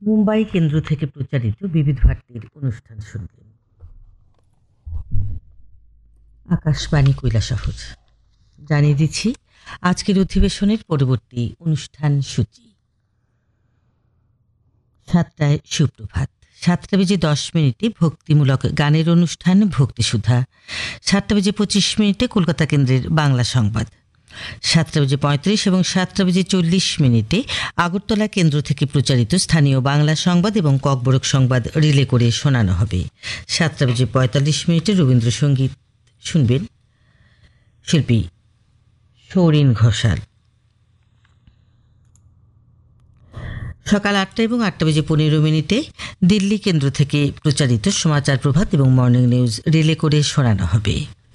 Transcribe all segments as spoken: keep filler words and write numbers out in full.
মুম্বাই কেন্দ্র থেকে প্রচারিত বিবিধ ভারতীর অনুষ্ঠান শুনলেন। আকাশবাণী কৈলাসহর জানিয়ে দিচ্ছি আজকের অধিবেশনের পরবর্তী অনুষ্ঠান সূচি। সাতটায় সুপ্রভাত, সাতটা বেজে দশ মিনিটে ভক্তিমূলক গানের অনুষ্ঠান ভক্তিসুধা, সাতটা বেজে পঁচিশ মিনিটে কলকাতা কেন্দ্রের বাংলা সংবাদ, সাতটা বেজে পঁয়ত্রিশ এবং সাতটা বেজে চল্লিশ মিনিটে আগরতলা কেন্দ্র থেকে প্রচারিত স্থানীয় বাংলা সংবাদ এবং ককবরক সংবাদ রিলে করে শোনানো হবে। সাতটা বেজে পঁয়তাল্লিশ মিনিটে রবীন্দ্রসঙ্গীত শুনবেন শিল্পী সৌরিন ঘোষাল। সকাল আটটা এবং আটটা বেজে পনেরো মিনিটে দিল্লি কেন্দ্র থেকে প্রচারিত সমাচার প্রভাত এবং মর্নিং নিউজ রিলে করে শোনানো হবে।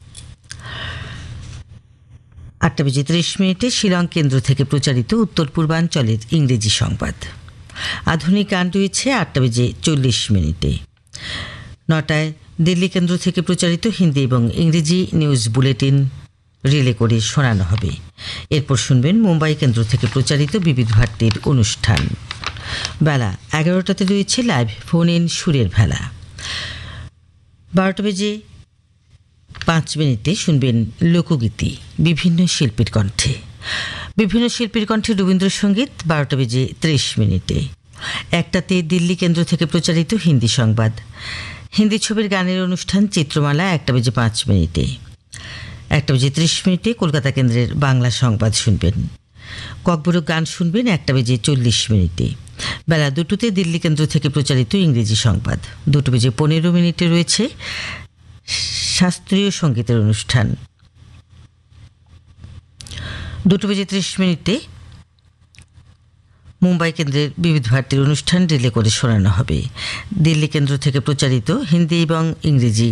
আটটা বেজে ত্রিশ মিনিটে শিলং কেন্দ্র থেকে প্রচারিত উত্তর পূর্বাঞ্চলের ইংরেজি সংবাদ। আধুনিক গান রয়েছে আটটা বেজে চল্লিশ মিনিটে। নটায় দিল্লি কেন্দ্র থেকে প্রচারিত হিন্দি এবং ইংরেজি নিউজ বুলেটিন রিলে করে শোনানো হবে। এরপর শুনবেন মুম্বাই কেন্দ্র থেকে প্রচারিত বিবিধ ভারতীর অনুষ্ঠান। বেলা এগারোটাতে রয়েছে লাইভ ফোন ইন সুরের ভেলা। বারোটা বেজে পাঁচ মিনিটে শুনবেন লোকগীতি বিভিন্ন শিল্পীর কণ্ঠে। বিভিন্ন শিল্পীর কণ্ঠে রবীন্দ্রসঙ্গীত বারোটা বেজে ত্রিশ মিনিটে। একটাতে দিল্লি কেন্দ্র থেকে প্রচারিত হিন্দি সংবাদ, হিন্দি ছবির গানের অনুষ্ঠান চিত্রমালা একটা বেজে পাঁচ মিনিটে। একটা বেজে ত্রিশ মিনিটে কলকাতা কেন্দ্রের বাংলা সংবাদ শুনবেন। ককবরক গান শুনবেন একটা বেজে চল্লিশ মিনিটে। বেলা দুটোতে দিল্লি কেন্দ্র থেকে প্রচারিত ইংরেজি সংবাদ। দুটো বেজে পনেরো মিনিটে রয়েছে শাস্ত্রীয় সঙ্গীতের অনুষ্ঠান। দুটো বেজে ত্রিশ মিনিটে মুম্বাই কেন্দ্রের বিবিধ ভারতীর অনুষ্ঠান রিলে করে শোনানো হবে। দিল্লি কেন্দ্র থেকে প্রচারিত হিন্দি এবং ইংরেজি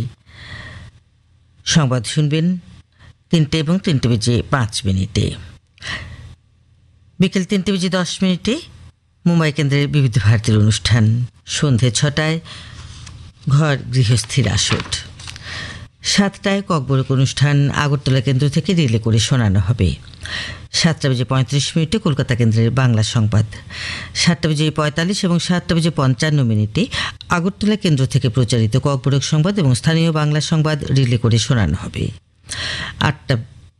সংবাদ শুনবেন তিনটে এবং তিনটে বেজে পাঁচ মিনিটে। বিকেল তিনটে বেজে দশ মিনিটে মুম্বাই কেন্দ্রের বিবিধ ভারতীর অনুষ্ঠান। সন্ধে ছটায় ঘর গৃহস্থির আসর। সাতটায় ককবরক অনুষ্ঠান আগরতলা কেন্দ্র থেকে রিলে করে শোনানো হবে। সাতটা বেজে পঁয়ত্রিশ মিনিটে কলকাতা কেন্দ্রের বাংলা সংবাদ। সাতটা বেজে পঁয়তাল্লিশ এবং সাতটা বেজে পঞ্চান্ন মিনিটে আগরতলা কেন্দ্র থেকে প্রচারিত ককবরক সংবাদ এবং স্থানীয় বাংলা সংবাদ রিলে করে শোনানো হবে। আটটা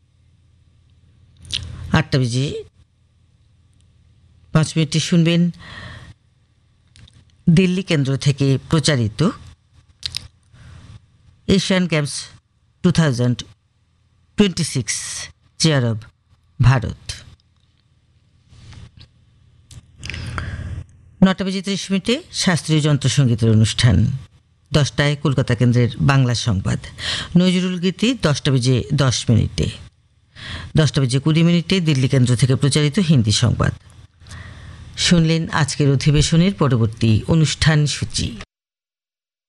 আটটা বেজে পাঁচ মিনিটে শুনবেন দিল্লি কেন্দ্র থেকে প্রচারিত Asian games two thousand twenty six chair of Bharat. নটা বেজে ত্রিশ মিনিটে শাস্ত্রীয় যন্ত্রসঙ্গীতের অনুষ্ঠান। দশটায় কলকাতা কেন্দ্রের বাংলা সংবাদ। নজরুল গীতি দশটা বেজে দশ মিনিটে। দশটা বেজে কুড়ি মিনিটে দিল্লি কেন্দ্র থেকে প্রচারিত হিন্দি সংবাদ। শুনলেন আজকের অধিবেশনের পরবর্তী অনুষ্ঠান সূচি।